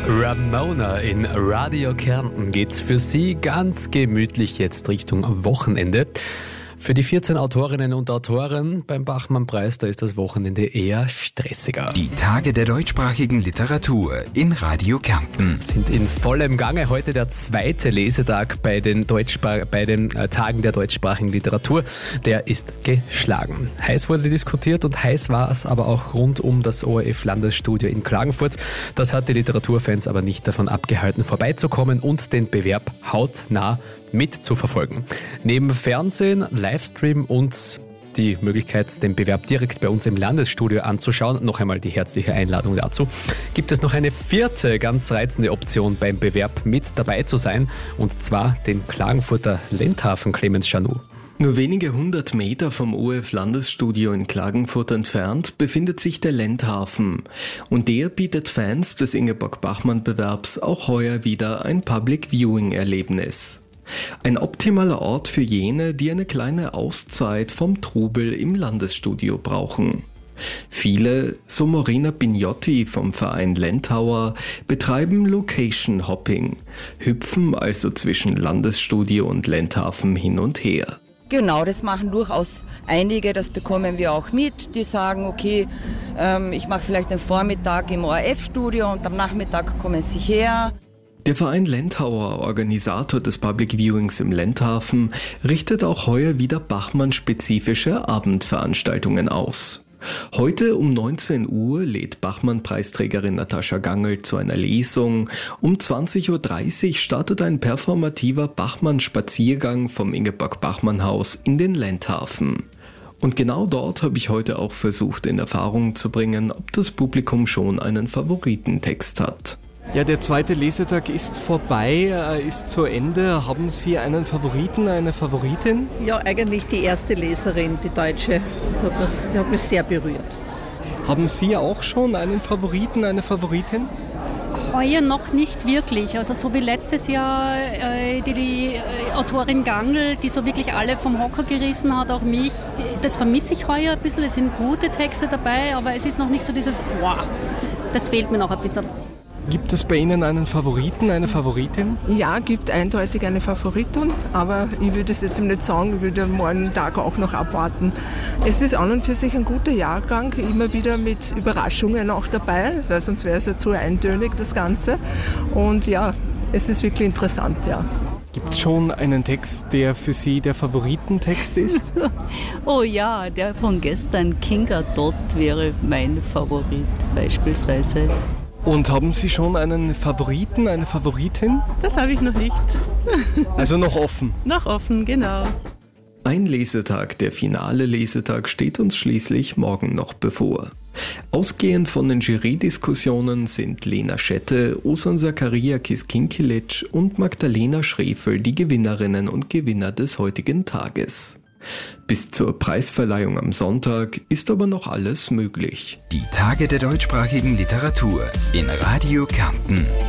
Ramona in Radio Kärnten geht's für Sie ganz gemütlich jetzt Richtung Wochenende. Für die 14 Autorinnen und Autoren beim Bachmann-Preis, da ist das Wochenende eher stressiger. Die Tage der deutschsprachigen Literatur in Radio Kärnten Sind in vollem Gange. Heute der zweite Lesetag bei den Tagen der deutschsprachigen Literatur. Der ist geschlagen. Heiß wurde diskutiert und heiß war es aber auch rund um das ORF-Landesstudio in Klagenfurt. Das hat die Literaturfans aber nicht davon abgehalten, vorbeizukommen und den Bewerb hautnah mitzuverfolgen. Neben Fernsehen, Livestream und die Möglichkeit, den Bewerb direkt bei uns im Landesstudio anzuschauen, noch einmal die herzliche Einladung dazu, gibt es noch eine vierte ganz reizende Option beim Bewerb mit dabei zu sein, und zwar den Klagenfurter Lendhafen, Clemens Chanou. Nur wenige 100 Meter vom ORF-Landesstudio in Klagenfurt entfernt befindet sich der Lendhafen. Und der bietet Fans des Ingeborg-Bachmann-Bewerbs auch heuer wieder ein Public-Viewing-Erlebnis. Ein optimaler Ort für jene, die eine kleine Auszeit vom Trubel im Landesstudio brauchen. Viele, so Morena Bignotti vom Verein Lendhauer, betreiben Location Hopping, hüpfen also zwischen Landesstudio und Lendhafen hin und her. Genau, das machen durchaus einige, das bekommen wir auch mit, die sagen, okay, ich mache vielleicht einen Vormittag im ORF-Studio und am Nachmittag kommen sie her. Der Verein Lendhauer, Organisator des Public Viewings im Lendhafen, richtet auch heuer wieder Bachmann-spezifische Abendveranstaltungen aus. Heute um 19 Uhr lädt Bachmann-Preisträgerin Natascha Gangl zu einer Lesung. Um 20.30 Uhr startet ein performativer Bachmann-Spaziergang vom Ingeborg-Bachmann-Haus in den Lendhafen. Und genau dort habe ich heute auch versucht, in Erfahrung zu bringen, ob das Publikum schon einen Favoritentext hat. Ja, der zweite Lesetag ist vorbei, ist zu Ende. Haben Sie einen Favoriten, eine Favoritin? Ja, eigentlich die erste Leserin, die Deutsche. Die hat mich sehr berührt. Haben Sie auch schon einen Favoriten, eine Favoritin? Heuer noch nicht wirklich. Also so wie letztes Jahr die Autorin Gangl, die so wirklich alle vom Hocker gerissen hat, auch mich. Das vermisse ich heuer ein bisschen. Es sind gute Texte dabei, aber es ist noch nicht so dieses wow. Das fehlt mir noch ein bisschen. Gibt es bei Ihnen einen Favoriten, eine Favoritin? Ja, gibt eindeutig eine Favoritin, aber ich würde es jetzt nicht sagen, ich würde morgen Tag auch noch abwarten. Es ist an und für sich ein guter Jahrgang, immer wieder mit Überraschungen auch dabei, weil sonst wäre es ja zu eintönig das Ganze. Und ja, es ist wirklich interessant, ja. Gibt es schon einen Text, der für Sie der Favoritentext ist? Oh ja, der von gestern, Kinga Dott, wäre mein Favorit beispielsweise. Und haben Sie schon einen Favoriten, eine Favoritin? Das habe ich noch nicht. Also noch offen? Noch offen, genau. Ein Lesetag, der finale Lesetag, steht uns schließlich morgen noch bevor. Ausgehend von den Jury-Diskussionen sind Lena Schette, Osan Zakaria Kiskinkilic und Magdalena Schrefel die Gewinnerinnen und Gewinner des heutigen Tages. Bis zur Preisverleihung am Sonntag ist aber noch alles möglich. Die Tage der deutschsprachigen Literatur in Radio Kärnten.